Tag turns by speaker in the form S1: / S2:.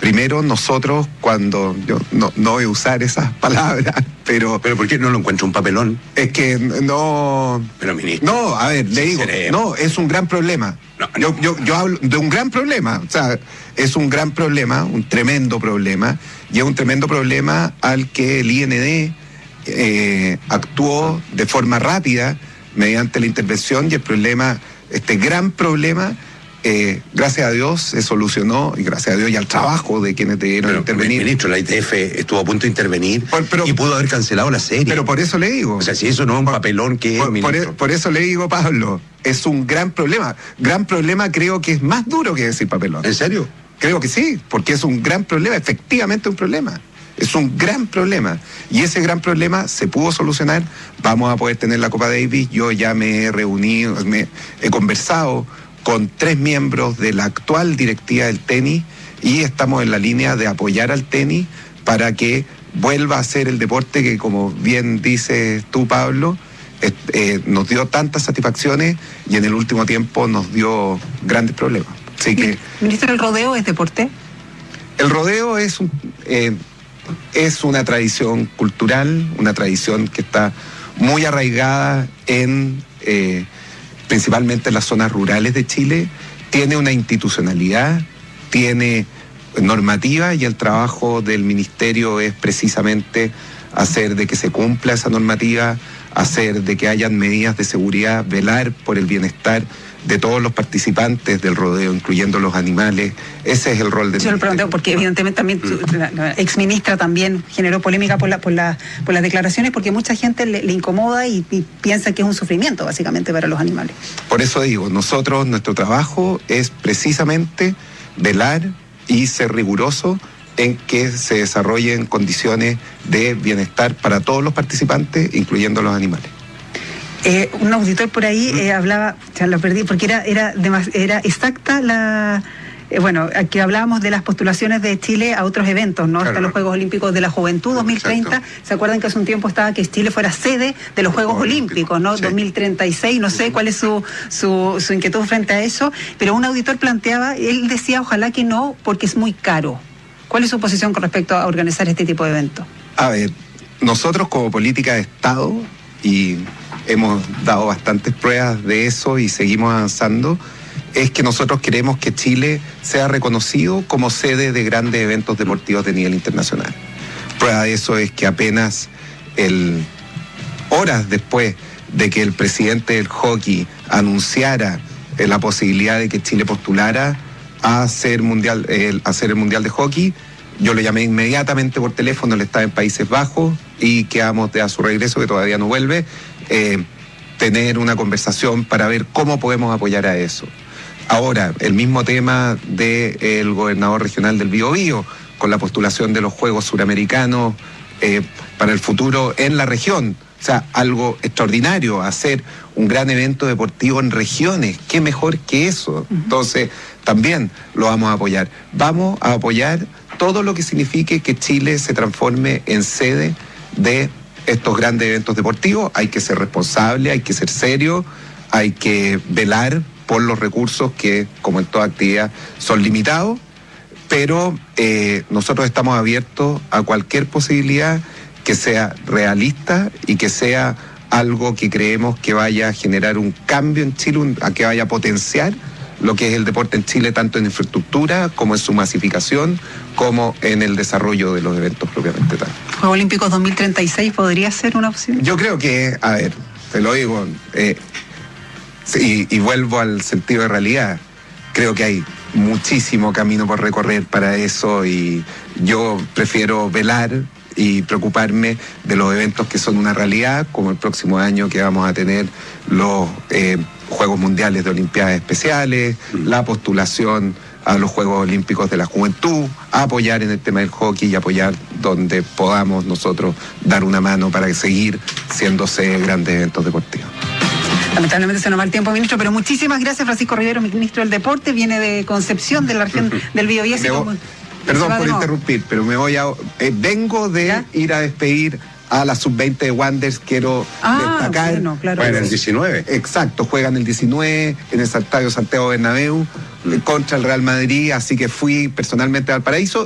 S1: Primero, nosotros, cuando yo no voy a usar esas palabras, pero
S2: ¿por qué no lo encuentro un papelón?
S1: Es que no...
S2: Pero, ministro...
S1: No, a ver, le digo, no, es un gran problema. Yo hablo de un gran problema, o sea, es un gran problema, un tremendo problema, y es un tremendo problema al que el IND actuó de forma rápida mediante la intervención, y el problema, este gran problema, gracias a Dios se solucionó, y gracias a Dios y al trabajo de quienes debieron intervenir.
S2: Ministro, la ITF estuvo a punto de intervenir y pudo haber cancelado la serie.
S1: Pero por eso le digo.
S2: O sea, si eso no es un papelón, ¿qué es, ministro?
S1: Por eso le digo, Pablo, es un gran problema. Gran problema, creo que es más duro que decir papelón.
S2: ¿En serio?
S1: Creo que sí, porque es un gran problema, efectivamente un problema. Es un gran problema. Y ese gran problema se pudo solucionar. Vamos a poder tener la Copa Davis. Yo ya me he reunido, he conversado con 3 miembros de la actual directiva del tenis, y estamos en la línea de apoyar al tenis para que vuelva a ser el deporte que, como bien dices tú, Pablo, nos dio tantas satisfacciones y en el último tiempo nos dio grandes problemas. Así que,
S3: Ministro, ¿el rodeo es deporte?
S1: El rodeo es una tradición cultural, una tradición que está muy arraigada principalmente en las zonas rurales de Chile, tiene una institucionalidad, tiene normativa, y el trabajo del ministerio es precisamente hacer de que se cumpla esa normativa, hacer de que hayan medidas de seguridad, velar por el bienestar de todos los participantes del rodeo, incluyendo los animales. Ese es el rol del ministerio. Yo lo planteo porque evidentemente también
S3: la exministra también generó polémica por las declaraciones, porque mucha gente le incomoda y piensa que es un sufrimiento básicamente para los animales.
S1: Por eso digo, nuestro trabajo es precisamente velar y ser riguroso en que se desarrollen condiciones de bienestar para todos los participantes, incluyendo los animales.
S3: Un auditor por ahí hablaba, ya lo perdí, porque era exacta la... aquí hablábamos de las postulaciones de Chile a otros eventos, ¿no? Claro. Hasta los Juegos Olímpicos de la Juventud 2030. Exacto. ¿Se acuerdan que hace un tiempo estaba que Chile fuera sede de los Juegos Olímpicos, ¿no? Sí. 2036, no sé cuál es su inquietud frente a eso, pero un auditor planteaba, él decía, ojalá que no, porque es muy caro. ¿Cuál es su posición con respecto a organizar este tipo de eventos?
S1: A ver, nosotros como política de Estado, y hemos dado bastantes pruebas de eso y seguimos avanzando, es que nosotros queremos que Chile sea reconocido como sede de grandes eventos deportivos de nivel internacional. Prueba de eso es que apenas horas después de que el presidente del hockey anunciara la posibilidad de que Chile postulara a hacer el Mundial de Hockey, yo lo llamé inmediatamente por teléfono, él estaba en Países Bajos y quedamos a su regreso, que todavía no vuelve, tener una conversación para ver cómo podemos apoyar a eso. Ahora, el mismo tema del gobernador regional del Biobío, con la postulación de los Juegos Suramericanos para el futuro en la región. O sea, algo extraordinario, hacer un gran evento deportivo en regiones, qué mejor que eso. Entonces, también lo vamos a apoyar. Vamos a apoyar todo lo que signifique que Chile se transforme en sede de estos grandes eventos deportivos. Hay que ser responsable, hay que ser serio, hay que velar por los recursos que, como en toda actividad, son limitados, pero nosotros estamos abiertos a cualquier posibilidad que sea realista y que sea algo que creemos que vaya a generar un cambio en Chile, a que vaya a potenciar lo que es el deporte en Chile, tanto en infraestructura como en su masificación, como en el desarrollo de los eventos propiamente tal.
S3: ¿Juegos Olímpicos 2036 podría ser una opción?
S1: Yo creo que, a ver, te lo digo, y vuelvo al sentido de realidad, creo que hay muchísimo camino por recorrer para eso, y yo prefiero velar y preocuparme de los eventos que son una realidad, como el próximo año que vamos a tener los Juegos Mundiales de Olimpiadas Especiales, la postulación a los Juegos Olímpicos de la Juventud, a apoyar en el tema del hockey y apoyar donde podamos nosotros dar una mano para seguir siéndose grandes eventos deportivos.
S3: Lamentablemente se nos va el tiempo, ministro, pero muchísimas gracias, Francisco Rivero, ministro del Deporte, viene de Concepción, de la región del Biobío.
S1: Perdón por interrumpir, pero vengo de ir a despedir a la sub-20 de Wanderers. Quiero destacar.
S3: Bueno, claro.
S2: Juegan el 19.
S1: Exacto, juegan el 19 en el Estadio Santiago Bernabéu contra el Real Madrid, así que fui personalmente a Valparaíso.